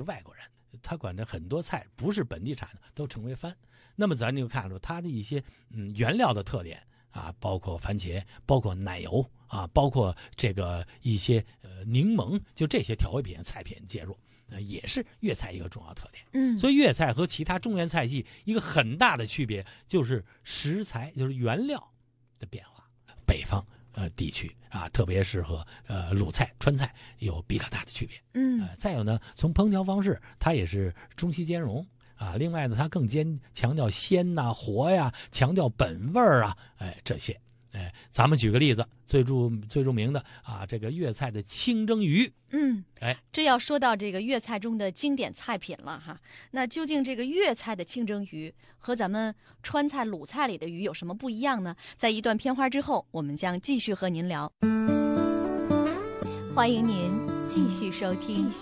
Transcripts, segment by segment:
外国人，他管这很多菜不是本地产的都称为番。那么咱就看出它的一些原料的特点啊，包括番茄，包括奶油啊，包括这个一些柠檬，就这些调味品菜品介入。也是粤菜一个重要特点。所以粤菜和其他中原菜系一个很大的区别就是食材，就是原料的变化。北方地区啊，特别适合鲁菜、川菜有比较大的区别。再有呢，从烹调方式，它也是中西兼容啊。另外呢，它更强调鲜呐、活呀，强调本味儿啊，这些。咱们举个例子，最著名的啊，这个粤菜的清蒸鱼。 这要说到这个粤菜中的经典菜品了哈。那究竟这个粤菜的清蒸鱼和咱们川菜、鲁菜里的鱼有什么不一样呢？在一段片花之后，我们将继续和您聊。欢迎您继续收听。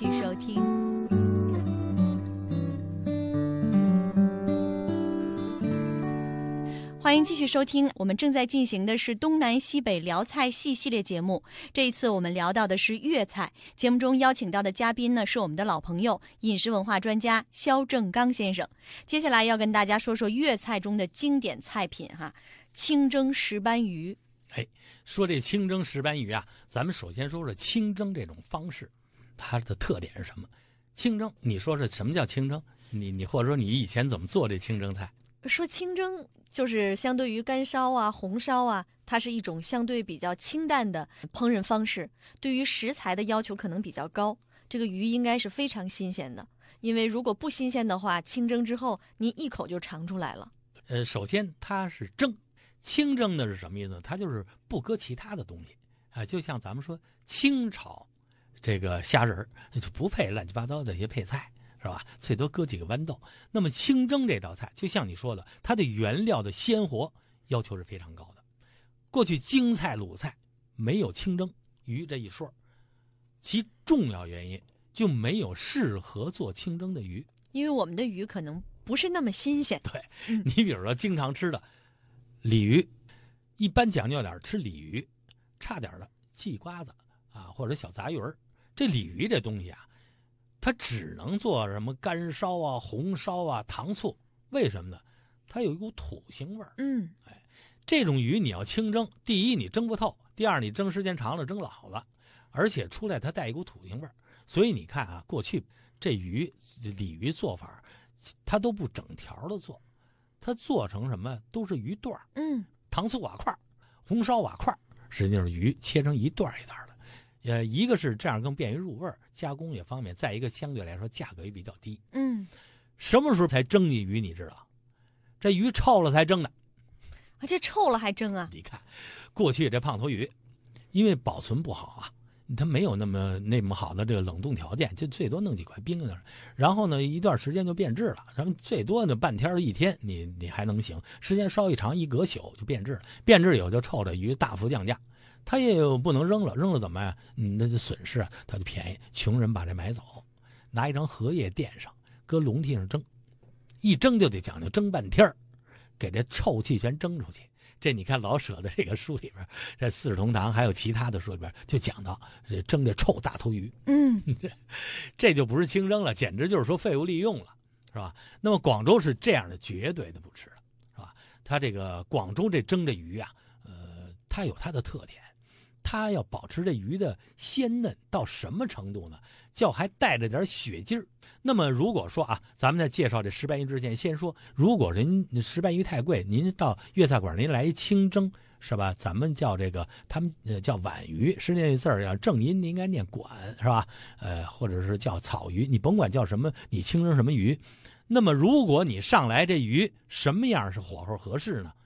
欢迎继续收听，我们正在进行的是东南西北辽菜系系列节目。这一次我们聊到的是粤菜，节目中邀请到的嘉宾呢是我们的老朋友，饮食文化专家肖正刚先生。接下来要跟大家说说粤菜中的经典菜品哈，清蒸石斑鱼。 说这清蒸石斑鱼啊，咱们首先说说清蒸这种方式，它的特点是什么？清蒸，你说是什么叫清蒸？你或者说你以前怎么做这清蒸菜？ 说清蒸就是相对于干烧啊、红烧啊，它是一种相对比较清淡的烹饪方式，对于食材的要求可能比较高。这个鱼应该是非常新鲜的，因为如果不新鲜的话，清蒸之后你一口就尝出来了。 首先它是蒸，清蒸的是什么意思呢？它就是不搁其他的东西啊，就像咱们说清炒这个虾仁儿，就不配乱七八糟的一些配菜。是吧？最多搁几个豌豆。那么清蒸这道菜，就像你说的，它的原料的鲜活要求是非常高的。过去京菜、鲁菜没有清蒸鱼这一说，其重要原因就没有适合做清蒸的鱼， 因为我们的鱼可能不是那么新鲜。 对，你比如说经常吃的鲤鱼，一般讲究点吃鲤鱼，差点的鸡瓜子啊，或者小杂鱼儿。这鲤鱼这东西啊，它只能做什么干烧啊、红烧啊、糖醋，为什么呢？它有一股土腥味儿。这种鱼你要清蒸，第一你蒸不透，第二你蒸时间长了蒸老了，而且出来它带一股土腥味儿。所以你看啊，过去这鲤鱼做法，它都不整条的做，它做成什么都是鱼段糖醋瓦块、红烧瓦块，实际上是鱼切成一段一段的。一个是这样更便于入味，加工也方便，再一个相对来说价格也比较低。什么时候才蒸的鱼你知道？这鱼臭了才蒸的。 这臭了还蒸啊？ 你看，过去这胖头鱼，因为保存不好啊，它没有那么好的这个冷冻条件，就最多弄几块冰在那儿，然后呢一段时间就变质了，然后最多呢半天一天你还能行，时间稍一长一隔宿就变质了，变质以后就臭着鱼大幅降价。他也有不能扔了，扔了怎么呀？那就损失啊，他就便宜。穷人把这买走，拿一张荷叶垫上，搁笼屉上蒸，一蒸就得讲究蒸半天，给这臭气全蒸出去。这你看老舍的这个书里边，这《四世同堂》还有其他的书里边就讲到这蒸这臭大头鱼。这就不是清蒸了，简直就是说废物利用了，是吧？那么广州是这样的，绝对的不吃了，是吧？它这个广州这蒸这鱼啊，它有它的特点。它要保持这鱼的鲜嫩到什么程度呢？叫还带着点血劲儿。那么如果说啊，咱们在介绍这石斑鱼之前，先说，如果人石斑鱼太贵，您到粤菜馆您来一清蒸，是吧？咱们叫这个，他们叫皖鱼，实际上这字儿要正音应该念管，是吧？或者是叫草鱼，你甭管叫什么，你清蒸什么鱼。那么如果你上来这鱼什么样是火候合适呢？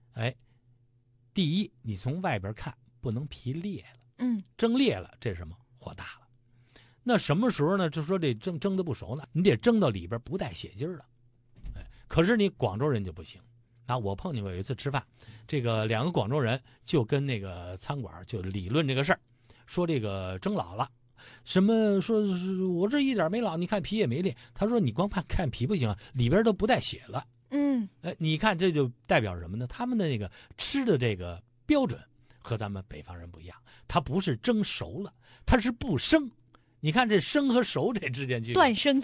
第一，你从外边看。不能皮裂了，蒸裂了，这是什么？火大了。那什么时候呢？就说这蒸的不熟呢，你得蒸到里边不带血筋了。可是你广州人就不行啊！我碰见过有一次吃饭，这个两个广州人就跟那个餐馆就理论这个事儿，说这个蒸老了，什么说是我这一点没老，你看皮也没裂。他说你光看皮不行，里边都不带血了。你看这就代表什么呢？他们的那个吃的这个标准。和咱们北方人不一样，它不是蒸熟了，它是不生。你看这生和熟这之间区别， 断生